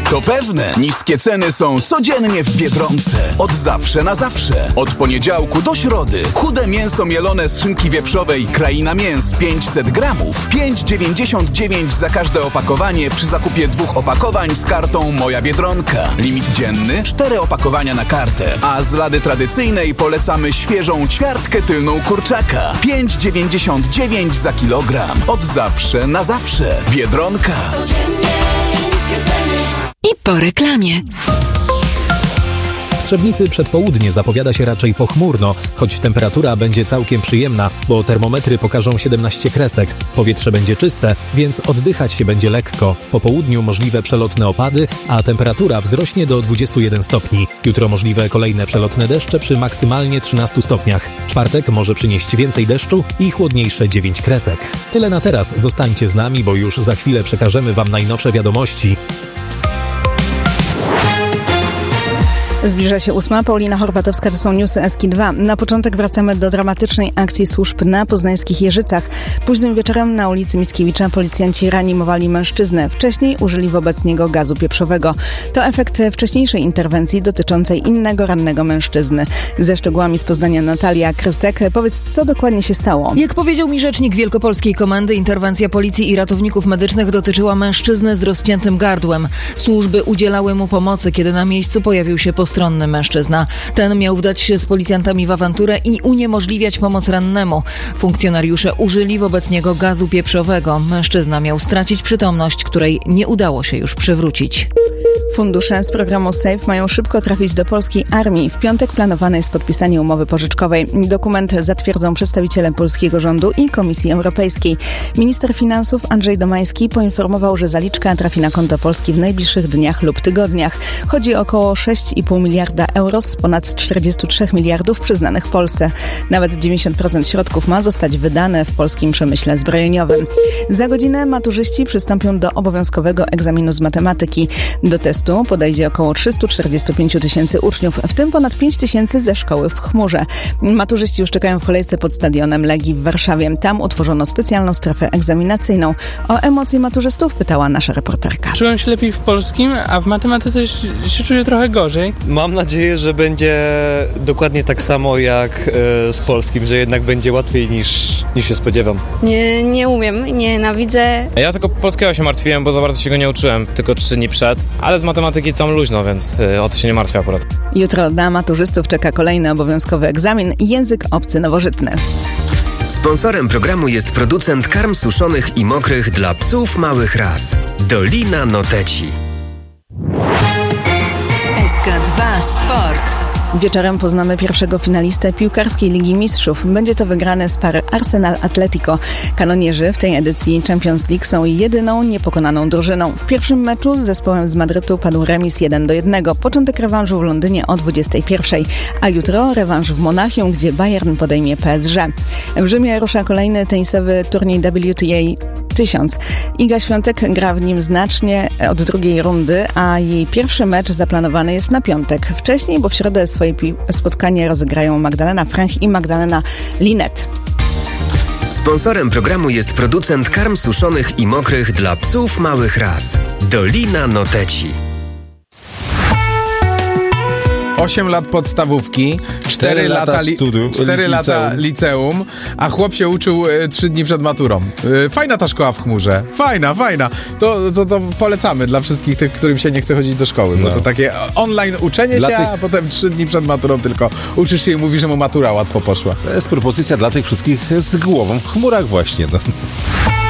To pewne, niskie ceny są codziennie w Biedronce. Od zawsze na zawsze. Od poniedziałku do środy. Chude mięso mielone z szynki wieprzowej Kraina Mięs 500 gramów. 5,99 za każde opakowanie przy zakupie 2 opakowań z kartą Moja Biedronka. Limit dzienny 4 opakowania na kartę. A z lady tradycyjnej polecamy świeżą ćwiartkę tylną kurczaka. 5,99 za kilogram. Od zawsze na zawsze. Biedronka. I po reklamie. W Trzebnicy przedpołudnie zapowiada się raczej pochmurno, choć temperatura będzie całkiem przyjemna, bo termometry pokażą 17 kresek. Powietrze będzie czyste, więc oddychać się będzie lekko. Po południu możliwe przelotne opady, a temperatura wzrośnie do 21 stopni. Jutro możliwe kolejne przelotne deszcze przy maksymalnie 13 stopniach. Czwartek może przynieść więcej deszczu i chłodniejsze 9 kresek. Tyle na teraz. Zostańcie z nami, bo już za chwilę przekażemy Wam najnowsze wiadomości. Zbliża się 8. Paulina Horbatowska, to są newsy Eski2. Na początek wracamy do dramatycznej akcji służb na poznańskich Jeżycach. Późnym wieczorem na ulicy Mickiewicza policjanci reanimowali mężczyznę. Wcześniej użyli wobec niego gazu pieprzowego. To efekt wcześniejszej interwencji dotyczącej innego rannego mężczyzny. Ze szczegółami z Poznania Natalia Krystek. Powiedz, co dokładnie się stało? Jak powiedział mi rzecznik Wielkopolskiej Komendy, interwencja policji i ratowników medycznych dotyczyła mężczyzny z rozciętym gardłem. Służby udzielały mu pomocy, kiedy na miejscu pojawił się postronny mężczyzna. Ten miał wdać się z policjantami w awanturę i uniemożliwiać pomoc rannemu. Funkcjonariusze użyli wobec niego gazu pieprzowego. Mężczyzna miał stracić przytomność, której nie udało się już przywrócić. Fundusze z programu SAFE mają szybko trafić do polskiej armii. W piątek planowane jest podpisanie umowy pożyczkowej. Dokument zatwierdzą przedstawiciele polskiego rządu i Komisji Europejskiej. Minister finansów Andrzej Domański poinformował, że zaliczka trafi na konto Polski w najbliższych dniach lub tygodniach. Chodzi o około 6,5 miliarda euro z ponad 43 miliardów przyznanych Polsce. Nawet 90% środków ma zostać wydane w polskim przemyśle zbrojeniowym. Za godzinę maturzyści przystąpią do obowiązkowego egzaminu z matematyki. Do testu podejdzie około 345 tysięcy uczniów, w tym ponad 5 tysięcy ze szkoły w Chmurze. Maturzyści już czekają w kolejce pod stadionem Legii w Warszawie. Tam utworzono specjalną strefę egzaminacyjną. O emocje maturzystów pytała nasza reporterka. Czułem się lepiej w polskim, a w matematyce się czuję trochę gorzej. Mam nadzieję, że będzie dokładnie tak samo jak z polskim, że jednak będzie łatwiej niż się spodziewam. Nie umiem, nienawidzę. Ja tylko polskiego się martwiłem, bo za bardzo się go nie uczyłem, tylko 3 dni przed, ale z matematyki tam luźno, więc o to się nie martwię akurat. Jutro na maturzystów czeka kolejny obowiązkowy egzamin – język obcy nowożytny. Sponsorem programu jest producent karm suszonych i mokrych dla psów małych ras. Dolina Noteci. SK2 Sport. Wieczorem poznamy pierwszego finalistę piłkarskiej Ligi Mistrzów. Będzie to wygrany z pary Arsenal-Atletico. Kanonierzy w tej edycji Champions League są jedyną niepokonaną drużyną. W pierwszym meczu z zespołem z Madrytu padł remis 1-1. Początek rewanżu w Londynie o 21:00, a jutro rewanż w Monachium, gdzie Bayern podejmie PSG. W Rzymie rusza kolejny tenisowy turniej WTA 1000. Iga Świątek gra w nim znacznie od drugiej rundy, a jej pierwszy mecz zaplanowany jest na piątek. Wcześniej, bo w środę swoje spotkanie rozegrają Magdalena Franch i Magdalena Linet. Sponsorem programu jest producent karm suszonych i mokrych dla psów małych ras. Dolina Noteci. 8 lat podstawówki, 4 lata liceum, a chłop się uczył 3 dni przed maturą. Fajna ta szkoła w Chmurze. Fajna. To polecamy dla wszystkich tych, którym się nie chce chodzić do szkoły, bo to takie online uczenie się, a potem 3 dni przed maturą tylko uczysz się i mówisz, że mu matura łatwo poszła. To jest propozycja dla tych wszystkich z głową w chmurach właśnie.